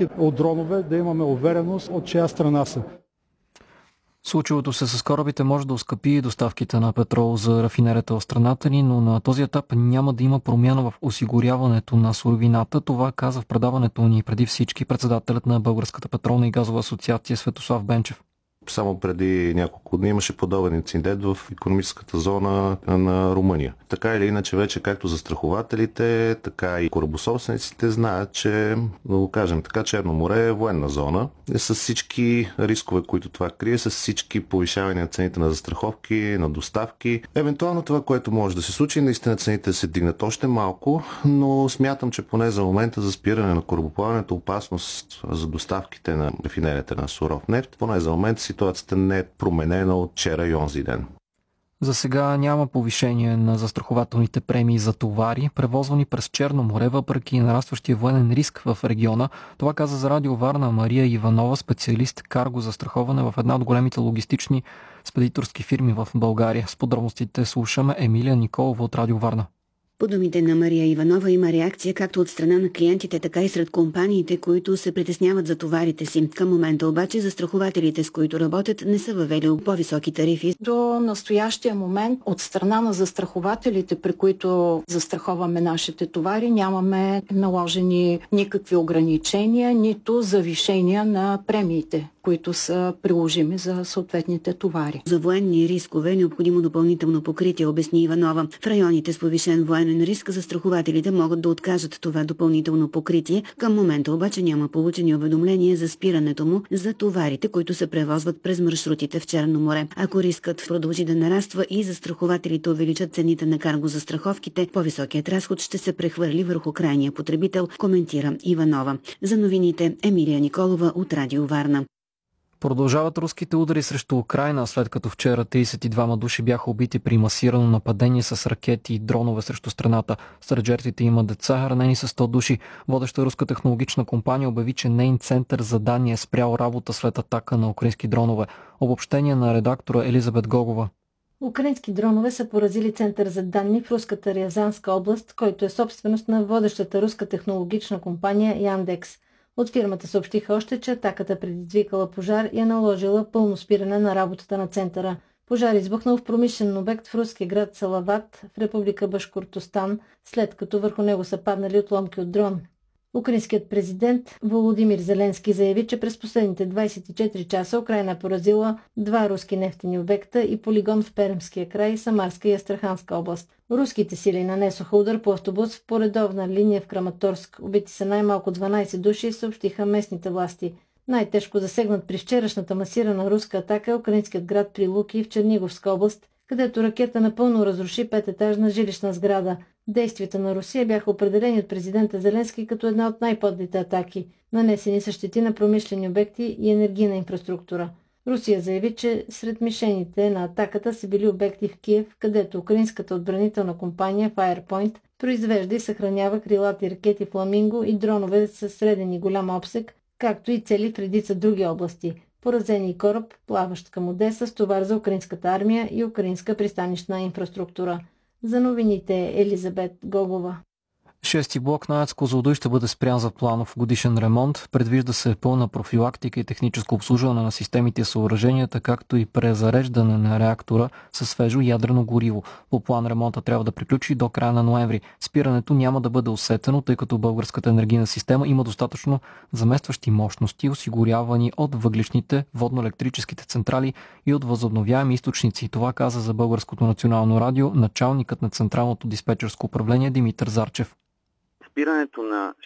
атаки от дронове, да имаме увереност от чия страна са. Случилото се с корабите може да оскъпи доставките на петрол за рафинерията в страната ни, но на този етап няма да има промяна в осигуряването на суровината. Това каза в предаването ни преди всички председателят на Българската петролна и газова асоциация Светослав Бенчев. Само преди няколко дни имаше подобен инцидент в икономическата зона на Румъния. Така или иначе вече както застрахователите, така и корабособствениците знаят, че, да го кажем така, Черно море е военна зона. С всички рискове, които това крие, с всички повишавания на цените на застраховки, на доставки. Евентуално това, което може да се случи, наистина цените да се дигнат още малко, но смятам, че поне за момента за спиране на корабоплаването, опасност за доставките на рафинерията на суров нефт, поне за момента ситуацията не е променена от вчера и онзи ден. За сега няма повишение на застрахователните премии за товари, превозвани през Черно море, въпреки нарастващия военен риск в региона. Това каза за Радио Варна Мария Иванова, специалист карго застраховане в една от големите логистични спедиторски фирми в България. С подробностите слушаме Емилия Николова от Радио Варна. По думите на Мария Иванова има реакция както от страна на клиентите, така и сред компаниите, които се притесняват за товарите си. Към момента обаче застрахователите, с които работят, не са въвели по-високи тарифи. До настоящия момент от страна на застрахователите, при които застраховаме нашите товари, нямаме наложени никакви ограничения, нито завишения на премиите, които са приложими за съответните товари. За военни рискове е необходимо допълнително покритие, обясни Иванова. В районите с повишен военен риск застрахователите могат да откажат това допълнително покритие. Към момента обаче няма получени уведомления за спирането му за товарите, които се превозват през маршрутите в Черно море. Ако рискът продължи да нараства и застрахователите увеличат цените на карго застраховките, по-високият разход ще се прехвърли върху крайния потребител, коментира Иванова. За новините Емилия Николова от Радио Варна. Продължават руските удари срещу Украйна, след като вчера 32 души бяха убити при масирано нападение с ракети и дронове срещу страната. Сред жертвите има деца, ранени са 100 души. Водеща руска технологична компания обяви, че нейн център за данни е спрял работа след атака на украински дронове. Обобщение на редактора Елизабет Гогова. Украински дронове са поразили център за данни в руската Рязанска област, който е собственост на водещата руска технологична компания Яндекс. От фирмата съобщиха още, че атаката предизвикала пожар и е наложила пълно спиране на работата на центъра. Пожар избухнал в промишлен обект в руския град Салават в република Башкортостан, след като върху него са паднали отломки от дрон. Украинският президент Володимир Зеленски заяви, че през последните 24 часа Украйна е поразила 2 руски нефтени обекта и полигон в Пермския край, Самарска и Астраханска област. Руските сили нанесоха удар по автобус в поредовна линия в Краматорск. Убити са най-малко 12 души, съобщиха местните власти. Най-тежко засегнат при вчерашната масирана руска атака е украинският град Прилуки в Черниговска област, където ракета напълно разруши 5-етажна жилищна сграда. Действията на Русия бяха определени от президента Зеленски като една от най-подлите атаки. Нанесени са щети на промишлени обекти и енергийна инфраструктура. Русия заяви, че сред мишените на атаката са били обекти в Киев, където украинската отбранителна компания Firepoint произвежда и съхранява крилати ракети Фламинго и дронове с среден и голям обсег, както и цели в редица други области. Поразени и кораб, плаващ към Одеса с товар за украинската армия и украинска пристанищна инфраструктура. За новините Елизабет Гогова. Шести блок на АЕЦ Козлодуй ще бъде спрян за планов годишен ремонт. Предвижда се пълна профилактика и техническо обслужване на системите и съоръженията, както и презареждане на реактора със свежо ядрено гориво. По план ремонта трябва да приключи до края на ноември. Спирането няма да бъде усетено, тъй като българската енергийна система има достатъчно заместващи мощности, осигурявани от въглищните, водно-електрическите централи и от възобновяеми източници. Това каза за Българското национално радио началникът на Централното диспетчерско управление Димитър Зарчев. Спирането на